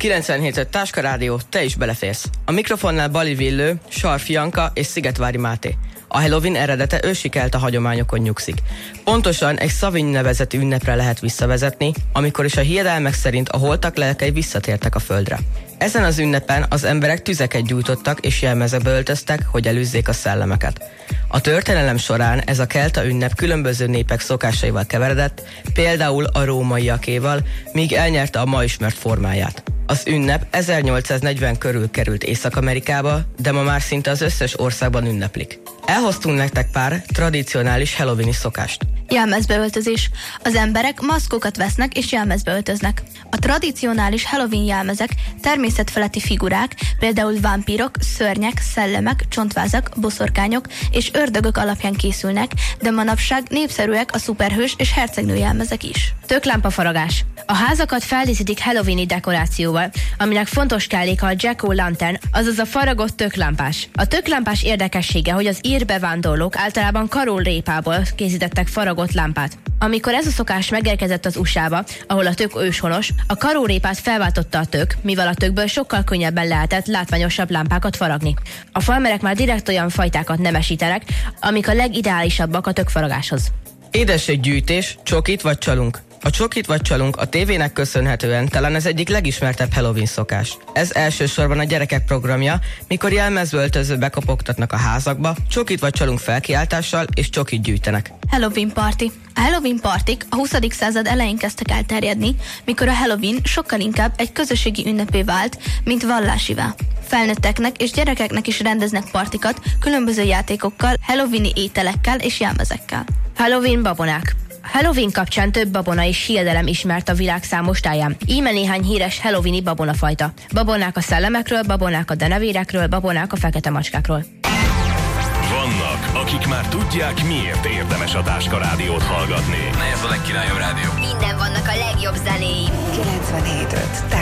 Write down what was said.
97.5 Táska Rádió, te is beleférsz. A mikrofonnál Bali Villő, Sarfi Janka és Szigetvári Máté. A Halloween eredete ősi kelta hagyományokon nyugszik. Pontosan egy Samhain nevezetű ünnepre lehet visszavezetni, amikor is a hiedelmek szerint a holtak lelkei visszatértek a földre. Ezen az ünnepen az emberek tüzeket gyújtottak és jelmezekbe öltöztek, hogy elűzzék a szellemeket. A történelem során ez a kelta ünnep különböző népek szokásaival keveredett, például a rómaiakéval, míg elnyerte a ma ismert formáját. Az ünnep 1840 körül került Észak-Amerikába, de ma már szinte az összes országban ünneplik. Elhoztunk nektek pár tradicionális Halloween-i szokást. Jelmezbeöltözés. Az emberek maszkokat vesznek és jelmezbe öltöznek. A tradicionális Halloween jelmezek természetfeletti figurák, például vámpírok, szörnyek, szellemek, csontvázak, boszorkányok és ördögök alapján készülnek, de manapság népszerűek a szuperhős és hercegnő jelmezek is. Töklámpafaragás. A házakat feldíszítik Halloween-i dekorációval, aminek fontos kelléke a jack-o'-lantern, azaz a faragott töklámpás. A töklámpás érdekessége, hogy az ír bevándorlók általában karólrépából készítettek faragott lámpát. Amikor ez a szokás megérkezett az USA-ba, ahol a tök őshonos, a karórépát felváltotta a tök, mivel a tökből sokkal könnyebben lehetett látványosabb lámpákat faragni. A farmerek már direkt olyan fajtákat nemesítenek, amik a legideálisabbak a tökfaragáshoz. Édességgyűjtés, csokit vagy csalunk. A csokit vagy csalunk a tévének köszönhetően talán az egyik legismertebb Halloween szokás. Ez elsősorban a gyerekek programja, mikor jelmezbe öltözve bekopogtatnak a házakba, csokit vagy csalunk felkiáltással és csokit gyűjtenek. Halloween party. A Halloween partik a 20. század elején kezdtek el terjedni, mikor a Halloween sokkal inkább egy közösségi ünnepé vált, mint vallásivá. Felnőtteknek és gyerekeknek is rendeznek partikat különböző játékokkal, Halloween-i ételekkel és jelmezekkel. Halloween babonák. Halloween kapcsán több babona és hiedelem ismert a világ számos táján. Íme néhány híres Halloween-i babonafajta. Babonák a szellemekről, babonák a denevérekről, babonák a fekete macskákról. Vannak, akik már tudják, miért érdemes a Táska Rádiót hallgatni. Na ez a legkirályabb rádió. Minden vannak a legjobb zenéim. 97.5